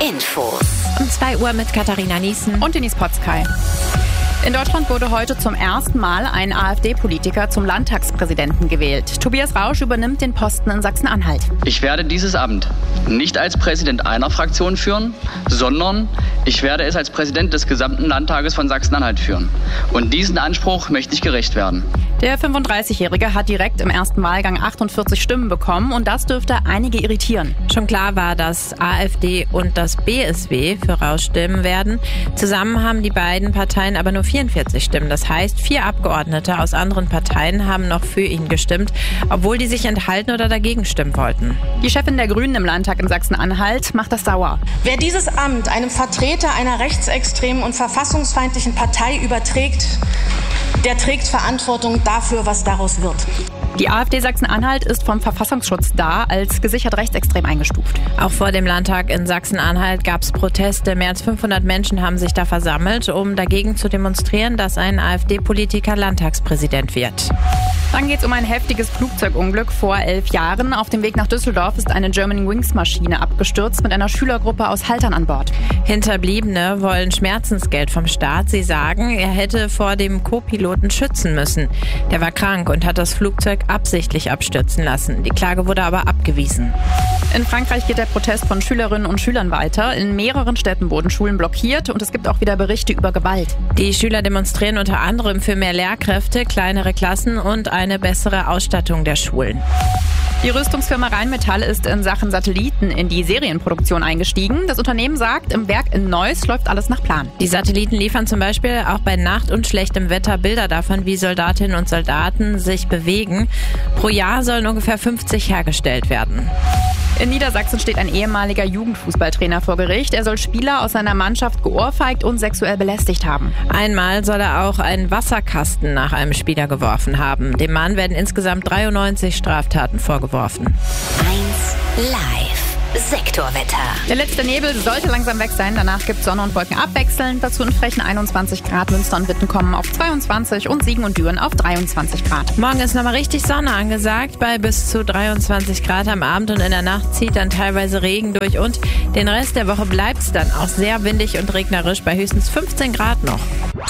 Infos. Um 2 Uhr mit Katharina Niesen und Denise Potzkei. In Deutschland wurde heute zum ersten Mal ein AfD-Politiker zum Landtagspräsidenten gewählt. Tobias Rausch übernimmt den Posten in Sachsen-Anhalt. Ich werde dieses Amt nicht als Präsident einer Fraktion führen, sondern ich werde es als Präsident des gesamten Landtages von Sachsen-Anhalt führen. Und diesen Anspruch möchte ich gerecht werden. Der 35-Jährige hat direkt im ersten Wahlgang 48 Stimmen bekommen und das dürfte einige irritieren. Schon klar war, dass AfD und das BSW für Rausch stimmen werden. Zusammen haben die beiden Parteien aber nur 44 Stimmen. Das heißt, 4 Abgeordnete aus anderen Parteien haben noch für ihn gestimmt, obwohl die sich enthalten oder dagegen stimmen wollten. Die Chefin der Grünen im Landtag in Sachsen-Anhalt macht das sauer. Wer dieses Amt einem Vertreter einer rechtsextremen und verfassungsfeindlichen Partei überträgt, der trägt Verantwortung dafür, was daraus wird. Die AfD Sachsen-Anhalt ist vom Verfassungsschutz da als gesichert rechtsextrem eingestuft. Auch vor dem Landtag in Sachsen-Anhalt gab es Proteste. Mehr als 500 Menschen haben sich da versammelt, um dagegen zu demonstrieren, dass ein AfD-Politiker Landtagspräsident wird. Dann geht es um ein heftiges Flugzeugunglück vor 11 Jahren. Auf dem Weg nach Düsseldorf ist eine Germanwings-Maschine abgestürzt mit einer Schülergruppe aus Haltern an Bord. Hinterbliebene wollen Schmerzensgeld vom Staat. Sie sagen, er hätte vor dem Co-Piloten schützen müssen. Der war krank und hat das Flugzeug absichtlich abstürzen lassen. Die Klage wurde aber abgewiesen. In Frankreich geht der Protest von Schülerinnen und Schülern weiter. In mehreren Städten wurden Schulen blockiert und es gibt auch wieder Berichte über Gewalt. Die Schüler demonstrieren unter anderem für mehr Lehrkräfte, kleinere Klassen und eine bessere Ausstattung der Schulen. Die Rüstungsfirma Rheinmetall ist in Sachen Satelliten in die Serienproduktion eingestiegen. Das Unternehmen sagt, im Werk in Neuss läuft alles nach Plan. Die Satelliten liefern zum Beispiel auch bei Nacht- und schlechtem Wetter Bilder davon, wie Soldatinnen und Soldaten sich bewegen. Pro Jahr sollen ungefähr 50 hergestellt werden. In Niedersachsen steht ein ehemaliger Jugendfußballtrainer vor Gericht. Er soll Spieler aus seiner Mannschaft geohrfeigt und sexuell belästigt haben. Einmal soll er auch einen Wasserkasten nach einem Spieler geworfen haben. Dem Mann werden insgesamt 93 Straftaten vorgeworfen. 1 Live. Sektorwetter. Der letzte Nebel sollte langsam weg sein. Danach gibt Sonne und Wolken abwechselnd. Dazu in Frechen 21 Grad. Münster und Witten kommen auf 22 und Siegen und Düren auf 23 Grad. Morgen ist nochmal richtig Sonne angesagt bei bis zu 23 Grad am Abend und in der Nacht zieht dann teilweise Regen durch und den Rest der Woche bleibt es dann auch sehr windig und regnerisch bei höchstens 15 Grad noch.